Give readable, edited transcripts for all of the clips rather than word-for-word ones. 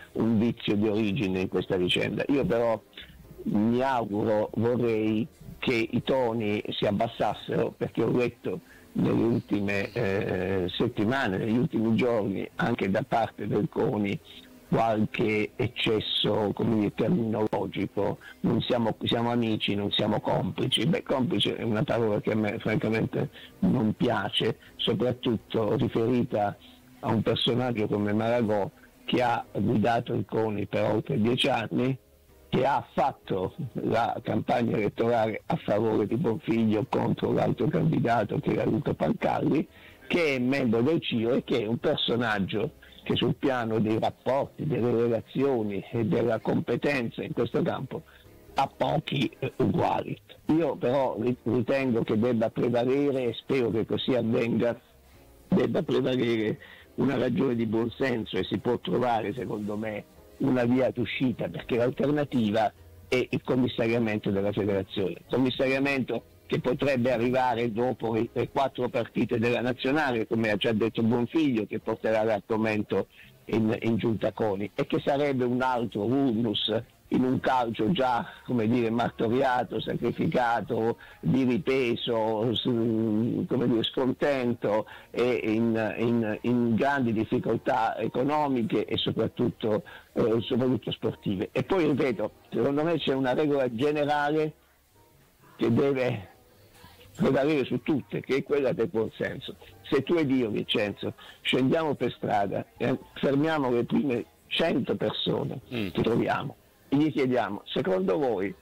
un vizio di origine in questa vicenda. Io però mi auguro, vorrei che i toni si abbassassero, perché ho letto nelle ultime settimane, negli ultimi giorni, anche da parte del CONI, qualche eccesso, come dire, terminologico. Non siamo amici, non siamo complici. Complice è una parola che a me francamente non piace, soprattutto riferita a un personaggio come Maragò, che ha guidato il CONI per oltre 10 anni, che ha fatto la campagna elettorale a favore di Bonfiglio contro l'altro candidato che era Luca Pancalli, che è membro del CIO e che è un personaggio che sul piano dei rapporti, delle relazioni e della competenza in questo campo ha pochi uguali. Io però ritengo che debba prevalere, e spero che così avvenga, debba prevalere una ragione di buonsenso, e si può trovare, secondo me, una via d'uscita, perché l'alternativa è il commissariamento della federazione, commissariamento che potrebbe arrivare dopo le 4 partite della nazionale, come ha già detto Bonfiglio, che porterà l'argomento in giunta CONI, e che sarebbe un altro vulnus in un calcio già, come dire, martoriato, sacrificato, di ripeso, come dire, scontento e in grandi difficoltà economiche e soprattutto sportive. E poi ripeto, secondo me c'è una regola generale che deve prevalere su tutte, che è quella del buonsenso. Se tu ed io, Vincenzo, scendiamo per strada e fermiamo le prime 100 persone che troviamo e gli chiediamo: secondo voi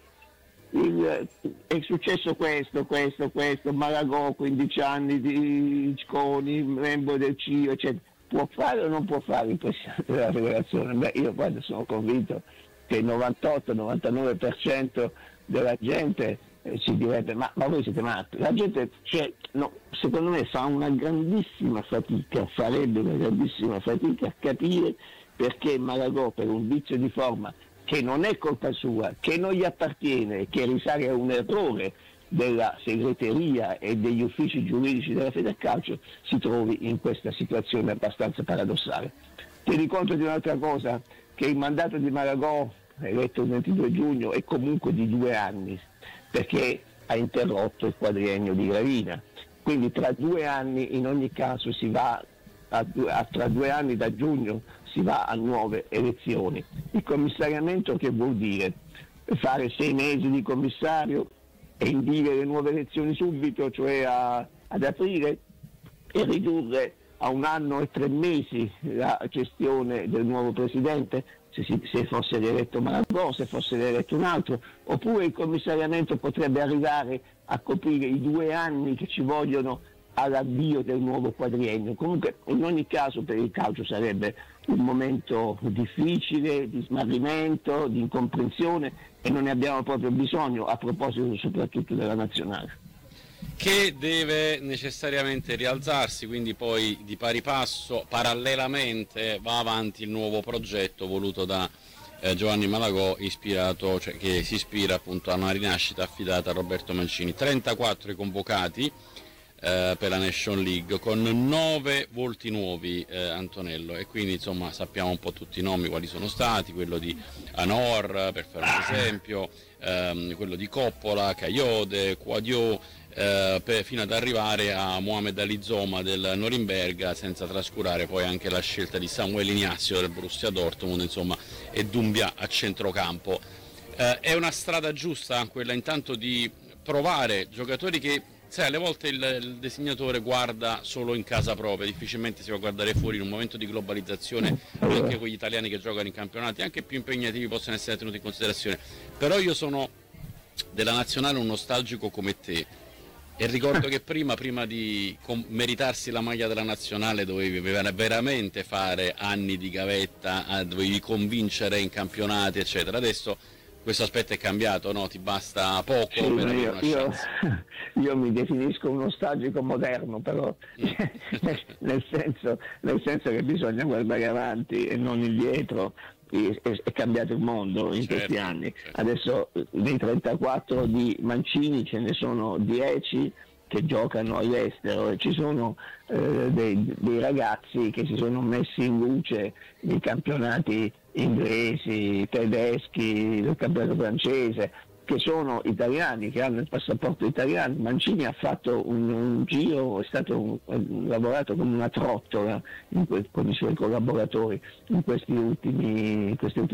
è successo questo, Maragò 15 anni di CONI, membro del CIO, eccetera, può fare o non può fare il presidente della federazione? Io guarda, sono convinto che il 98-99% della gente ci direbbe: ma voi siete matti. La gente, secondo me, farebbe una grandissima fatica a capire perché Maragò, per un vizio di forma che non è colpa sua, che non gli appartiene, che risale a un errore della segreteria e degli uffici giuridici della Federcalcio, si trovi in questa situazione abbastanza paradossale. Tieni conto di un'altra cosa, che il mandato di Maragò, eletto il 22 giugno, è comunque di 2 anni, perché ha interrotto il quadriennio di Gravina. Quindi tra 2 anni in ogni caso si va tra 2 anni da giugno si va a nuove elezioni. Il commissariamento che vuol dire? Fare 6 mesi di commissario e indire le nuove elezioni subito, cioè ad aprile, e ridurre a 1 anno e 3 mesi la gestione del nuovo presidente, se fosse eletto Maragò, se fosse eletto un altro, oppure il commissariamento potrebbe arrivare a coprire i 2 anni che ci vogliono all'avvio del nuovo quadriennio. Comunque in ogni caso per il calcio sarebbe un momento difficile, di smarrimento, di incomprensione, e non ne abbiamo proprio bisogno, a proposito soprattutto della nazionale, che deve necessariamente rialzarsi. Quindi poi di pari passo, parallelamente, va avanti il nuovo progetto voluto da Giovanni Malagò, che si ispira appunto a una rinascita affidata a Roberto Mancini. 34 i convocati per la Nation League, con 9 volti nuovi, Antonello, e quindi insomma sappiamo un po' tutti i nomi quali sono stati: quello di Anor, per fare un esempio, quello di Coppola, Caiode, Quadio, fino ad arrivare a Mohamed Ali Zoma del Norimberga, senza trascurare poi anche la scelta di Samuel Ignazio del Borussia Dortmund, insomma, e Doumbia a centrocampo. È una strada giusta quella, intanto, di provare giocatori che, sai, alle volte il disegnatore guarda solo in casa propria, difficilmente si va a guardare fuori. In un momento di globalizzazione anche quegli italiani che giocano in campionati anche più impegnativi possono essere tenuti in considerazione. Però io sono della nazionale un nostalgico come te, e ricordo che prima di meritarsi la maglia della nazionale dovevi veramente fare anni di gavetta, dovevi convincere in campionati, eccetera. Adesso questo aspetto è cambiato, no? Ti basta poco per avere una chance. Io mi definisco un nostalgico moderno, però nel senso che bisogna guardare avanti e non indietro. È cambiato il mondo in questi anni. Adesso dei 34 di Mancini ce ne sono 10 che giocano all'estero, e ci sono dei ragazzi che si sono messi in luce nei campionati inglesi, tedeschi, del campionato francese, che sono italiani, che hanno il passaporto italiano. Mancini ha fatto un giro, lavorato come una trottola con i suoi collaboratori in questi ultimi